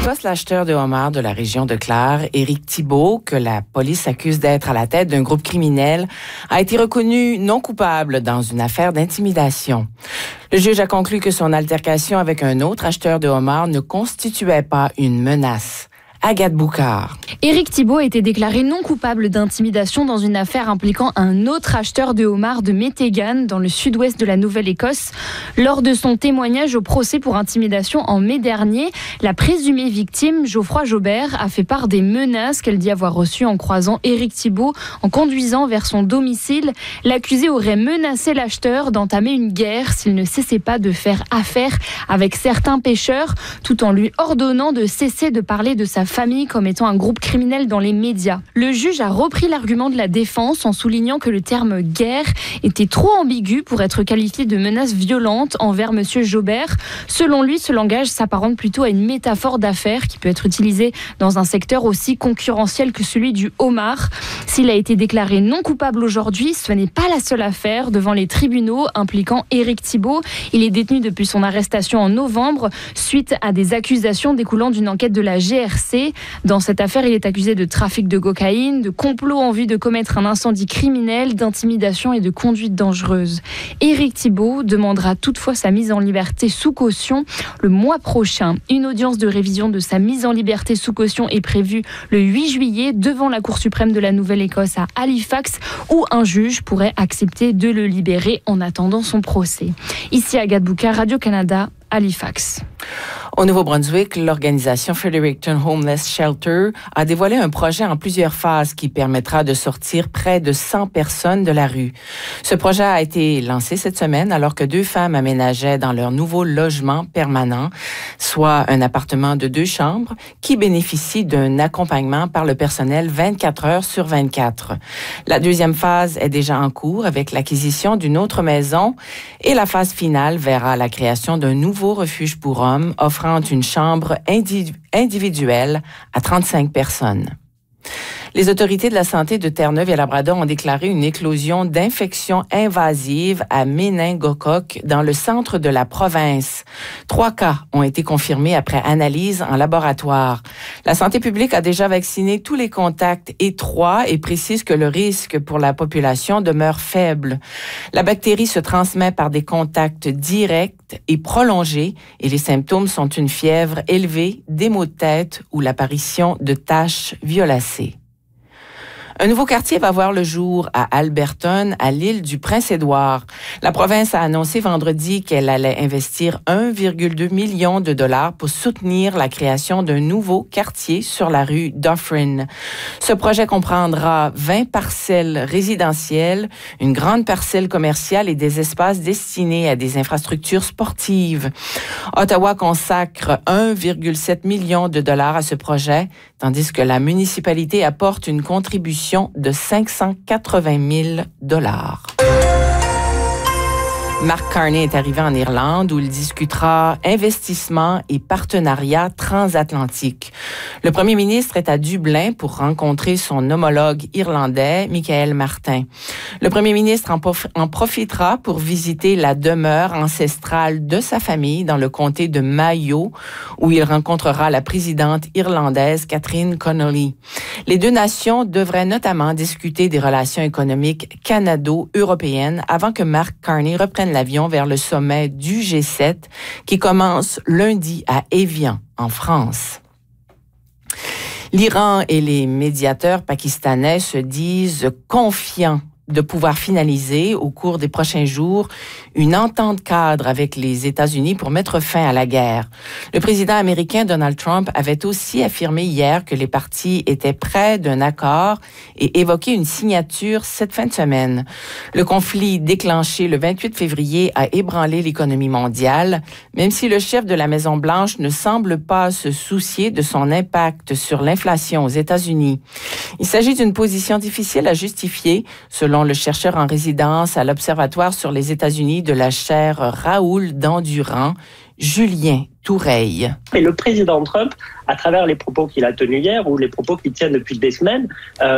poste l'acheteur de homards de la région de Clare, Éric Thibault, que la police accuse d'être à la tête d'un groupe criminel, a été reconnu non coupable dans une affaire d'intimidation. Le juge a conclu que son altercation avec un autre acheteur de homards ne constituait pas une menace. Agathe Boucard. Éric Thibault a été déclaré non coupable d'intimidation dans une affaire impliquant un autre acheteur de homards de Métégan, dans le sud-ouest de la Nouvelle-Écosse. Lors de son témoignage au procès pour intimidation en mai dernier, la présumée victime, Geoffroy Jobert, a fait part des menaces qu'elle dit avoir reçues en croisant Éric Thibault en conduisant vers son domicile. L'accusé aurait menacé l'acheteur d'entamer une guerre s'il ne cessait pas de faire affaire avec certains pêcheurs, tout en lui ordonnant de cesser de parler de sa famille comme étant un groupe criminel dans les médias. Le juge a repris l'argument de la défense en soulignant que le terme « guerre » était trop ambigu pour être qualifié de menace violente envers M. Jobert. Selon lui, ce langage s'apparente plutôt à une métaphore d'affaires qui peut être utilisée dans un secteur aussi concurrentiel que celui du homard. S'il a été déclaré non coupable aujourd'hui, ce n'est pas la seule affaire devant les tribunaux impliquant Éric Thibault. Il est détenu depuis son arrestation en novembre suite à des accusations découlant d'une enquête de la GRC. Dans cette affaire, il est accusé de trafic de cocaïne, de complot en vue de commettre un incendie criminel, d'intimidation et de conduite dangereuse. Éric Thibault demandera toutefois sa mise en liberté sous caution le mois prochain. Une audience de révision de sa mise en liberté sous caution est prévue le 8 juillet devant la Cour suprême de la Nouvelle-Écosse à Halifax, où un juge pourrait accepter de le libérer en attendant son procès. Ici Agathe Boucard, Radio-Canada, Halifax. Au Nouveau-Brunswick, l'organisation Fredericton Homeless Shelter a dévoilé un projet en plusieurs phases qui permettra de sortir près de 100 personnes de la rue. Ce projet a été lancé cette semaine alors que 2 femmes aménageaient dans leur nouveau logement permanent, soit un appartement de 2 chambres qui bénéficie d'un accompagnement par le personnel 24 heures sur 24. La deuxième phase est déjà en cours avec l'acquisition d'une autre maison et la phase finale verra la création d'un nouveau refuge pour hommes offrant une chambre individuelle à 35 personnes. Les autorités de la santé de Terre-Neuve et Labrador ont déclaré une éclosion d'infections invasives à méningocoque dans le centre de la province. 3 cas ont été confirmés après analyse en laboratoire. La santé publique a déjà vacciné tous les contacts étroits et précise que le risque pour la population demeure faible. La bactérie se transmet par des contacts directs et prolongés et les symptômes sont une fièvre élevée, des maux de tête ou l'apparition de taches violacées. Un nouveau quartier va voir le jour à Alberton, à l'île du Prince-Édouard. La province a annoncé vendredi qu'elle allait investir 1,2 million de dollars pour soutenir la création d'un nouveau quartier sur la rue Dufferin. Ce projet comprendra 20 parcelles résidentielles, une grande parcelle commerciale et des espaces destinés à des infrastructures sportives. Ottawa consacre 1,7 million de dollars à ce projet, tandis que la municipalité apporte une contribution de 580 000 dollars. Mark Carney est arrivé en Irlande où il discutera investissement et partenariat transatlantique. Le premier ministre est à Dublin pour rencontrer son homologue irlandais, Michael Martin. Le premier ministre en profitera pour visiter la demeure ancestrale de sa famille dans le comté de Mayo, où il rencontrera la présidente irlandaise Catherine Connolly. Les 2 nations devraient notamment discuter des relations économiques canado-européennes avant que Mark Carney reprenne l'avion vers le sommet du G7 qui commence lundi à Évian, en France. L'Iran et les médiateurs pakistanais se disent confiants de pouvoir finaliser au cours des prochains jours une entente cadre avec les États-Unis pour mettre fin à la guerre. Le président américain Donald Trump avait aussi affirmé hier que les partis étaient près d'un accord et évoqué une signature cette fin de semaine. Le conflit déclenché le 28 février a ébranlé l'économie mondiale, même si le chef de la Maison-Blanche ne semble pas se soucier de son impact sur l'inflation aux États-Unis. Il s'agit d'une position difficile à justifier, selon le chercheur en résidence à l'Observatoire sur les États-Unis de la chaire Raoul Dandurand, Julien Toureille. Et le président Trump, à travers les propos qu'il a tenus hier ou les propos qu'il tient depuis des semaines,